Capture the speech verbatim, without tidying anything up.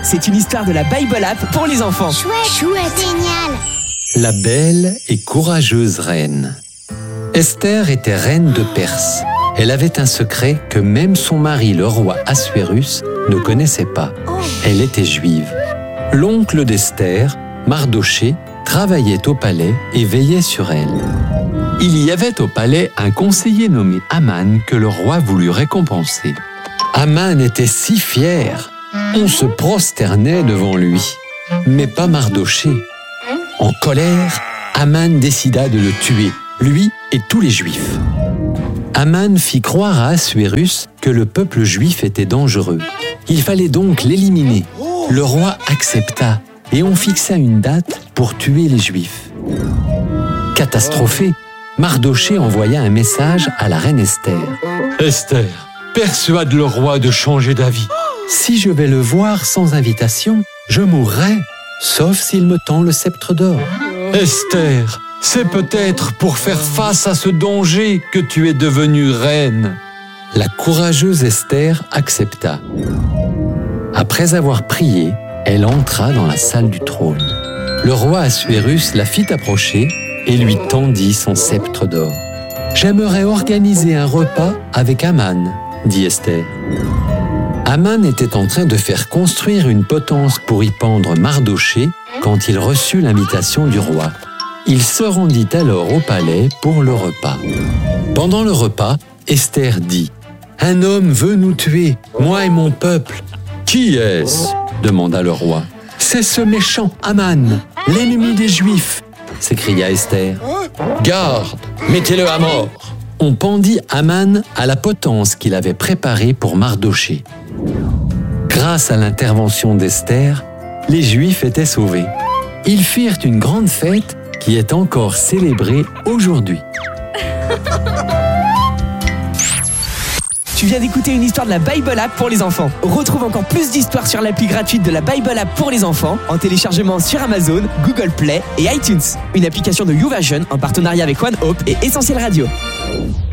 c'est une histoire de la Bible App pour les enfants. Chouette, chouette, génial. La belle et courageuse reine. Esther était reine de Perse. Elle avait un secret que même son mari, le roi Assuérus, ne connaissait pas. Elle était juive. L'oncle d'Esther, Mardoché, travaillait au palais et veillait sur elle. Il y avait au palais un conseiller nommé Aman que le roi voulut récompenser. Aman était si fier, on se prosternait devant lui, mais pas Mardoché. En colère, Aman décida de le tuer, lui et tous les Juifs. Aman fit croire à Assuérus que le peuple juif était dangereux. Il fallait donc l'éliminer. Le roi accepta et on fixa une date pour tuer les Juifs. Catastrophé, Mardoché envoya un message à la reine Esther. « Esther, persuade le roi de changer d'avis. Si je vais le voir sans invitation, je mourrai, sauf s'il me tend le sceptre d'or. Esther, c'est peut-être pour faire face à ce danger que tu es devenue reine. » La courageuse Esther accepta. Après avoir prié, elle entra dans la salle du trône. Le roi Assuérus la fit approcher et lui tendit son sceptre d'or. « J'aimerais organiser un repas avec Aman, » dit Esther. Aman était en train de faire construire une potence pour y pendre Mardoché quand il reçut l'invitation du roi. Il se rendit alors au palais pour le repas. Pendant le repas, Esther dit « Un homme veut nous tuer, moi et mon peuple. »« Qui est-ce » demanda le roi. « C'est ce méchant Aman, l'ennemi des Juifs » s'écria Esther. « Garde, mettez-le à mort !» On pendit Aman à la potence qu'il avait préparée pour Mardoché. Grâce à l'intervention d'Esther, les Juifs étaient sauvés. Ils firent une grande fête qui est encore célébrée aujourd'hui. Tu viens d'écouter une histoire de la Bible App pour les enfants. Retrouve encore plus d'histoires sur l'appli gratuite de la Bible App pour les enfants en téléchargement sur Amazon, Google Play et iTunes. Une application de YouVersion en partenariat avec One Hope et Essentiel Radio.